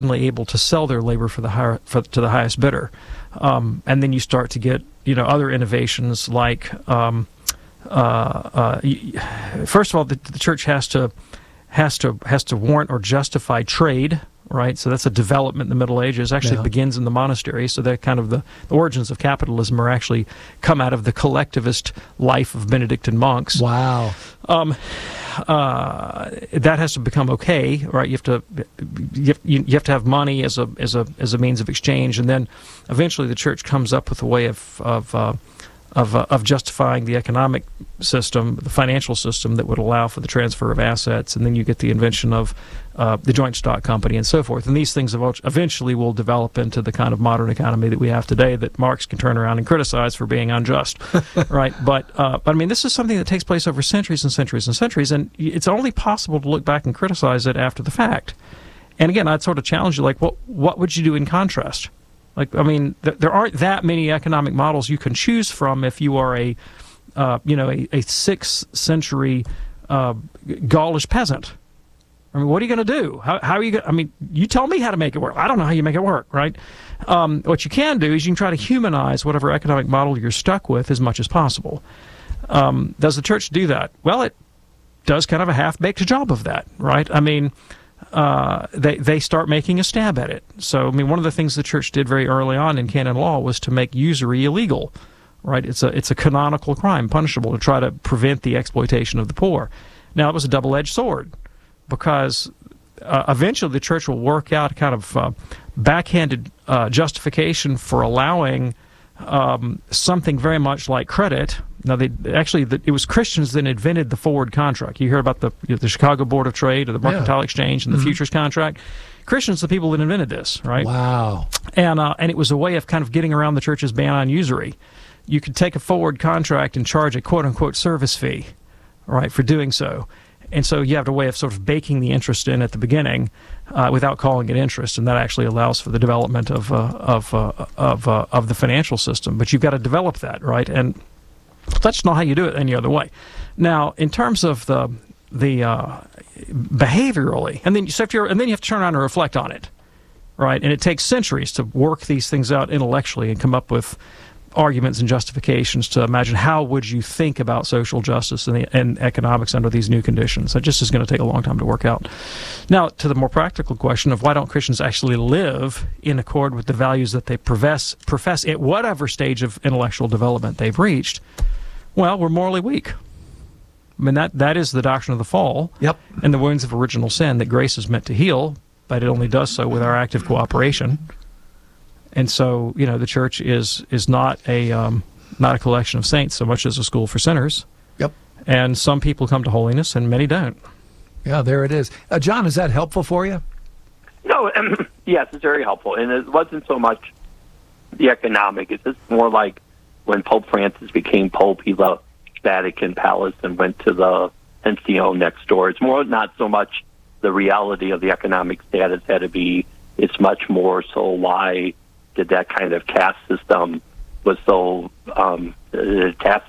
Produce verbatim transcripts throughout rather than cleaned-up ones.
able to sell their labor for the higher, for, to the highest bidder. Um, and then you start to get, you know, other innovations like, um, uh, uh, first of all, the, the church has to has to has to warrant or justify trade, right? So that's a development in the Middle Ages. Actually, Yeah. it begins in the monastery. So that kind of the, the origins of capitalism are actually come out of the collectivist life of Benedictine monks. Wow. Um, uh, that has to become okay, right? You have to you have, you have to have money as a as a as a means of exchange, and then eventually the church comes up with a way of of uh, of, uh, of justifying the economic system, the financial system that would allow for the transfer of assets, and then you get the invention of uh, the joint stock company and so forth. And these things eventually will develop into the kind of modern economy that we have today that Marx can turn around and criticize for being unjust, right? But, uh, but I mean, this is something that takes place over centuries and centuries and centuries, and it's only possible to look back and criticize it after the fact. And again, I'd sort of challenge you, like, what what would you do in contrast? Like, I mean, th there aren't that many economic models you can choose from if you are a, uh, you know, a, a sixth century uh, Gaulish peasant. I mean, what are you going to do? How, how are you going? I mean, you tell me how to make it work. I don't know how you make it work, right? Um, what you can do is you can try to humanize whatever economic model you're stuck with as much as possible. Um, does the church do that? Well, it does kind of a half-baked job of that, right? I mean. Uh, they they start making a stab at it. So, I mean, one of the things the church did very early on in canon law was to make usury illegal, right? It's a it's a canonical crime, punishable, to try to prevent the exploitation of the poor. Now, it was a double-edged sword, because uh, eventually the church will work out a kind of uh, backhanded uh, justification for allowing um, something very much like credit. Now, they actually, the, it was Christians that invented the forward contract. You hear about the you know, the Chicago Board of Trade or the Mercantile Yeah. Exchange and the Mm-hmm. futures contract. Christians are the people that invented this, right? Wow. And uh, and it was a way of kind of getting around the church's ban on usury. You could take a forward contract and charge a quote-unquote service fee, right, for doing so. And so you have a way of sort of baking the interest in at the beginning uh, without calling it interest, and that actually allows for the development of uh, of uh, of uh, of the financial system. But you've got to develop that, right? And that's not how you do it any other way. Now, in terms of the the uh, behaviorally, and then you have to, and then you have to turn around and reflect on it, right? And it takes centuries to work these things out intellectually and come up with arguments and justifications to imagine how would you think about social justice and, the, and economics under these new conditions. That just is going to take a long time to work out. Now, to the more practical question of why don't Christians actually live in accord with the values that they profess, profess at whatever stage of intellectual development they've reached, well, we're morally weak. I mean, that, that is the doctrine of the fall Yep. and the wounds of original sin that grace is meant to heal, but it only does so with our active cooperation. And so, you know, the church is is not a um, not a collection of saints so much as a school for sinners. Yep. And some people come to holiness, and many don't. Yeah, there it is. Uh, John, is that helpful for you? No, yes, it's very helpful. And it wasn't so much the economic. It's just more like when Pope Francis became Pope, he left Vatican Palace and went to the N C O next door. It's more not so much the reality of the economic status had to be, it's much more so why did that kind of caste system was so um, caste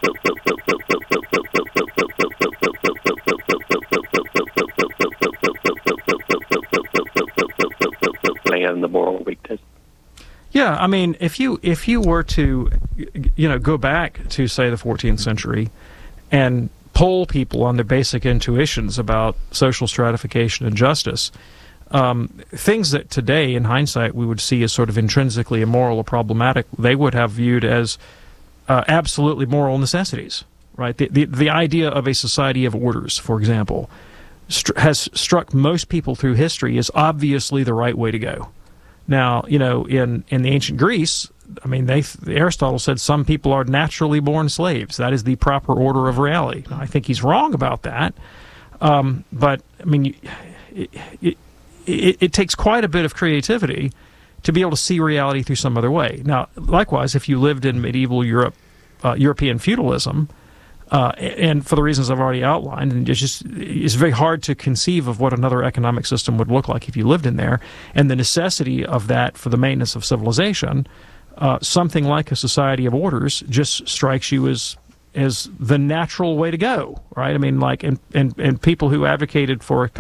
and the moral weakness. Yeah, I mean, if you if you were to, you know, go back to say the fourteenth century, and poll people on their basic intuitions about social stratification and justice, um, things that today, in hindsight, we would see as sort of intrinsically immoral or problematic, they would have viewed as uh, absolutely moral necessities. Right? The, the the idea of a society of orders, for example, str has struck most people through history as obviously the right way to go. Now, you know, in, in the ancient Greece, I mean, they Aristotle said some people are naturally born slaves. That is the proper order of reality. Now, I think he's wrong about that. Um, but, I mean, it, it, it, it takes quite a bit of creativity to be able to see reality through some other way. Now, likewise, if you lived in medieval Europe, uh, European feudalism, Uh, and for the reasons I've already outlined, and it's just it's very hard to conceive of what another economic system would look like if you lived in there, and the necessity of that for the maintenance of civilization, uh, something like a society of orders just strikes you as as the natural way to go, right? I mean, like, and and, and people who advocated for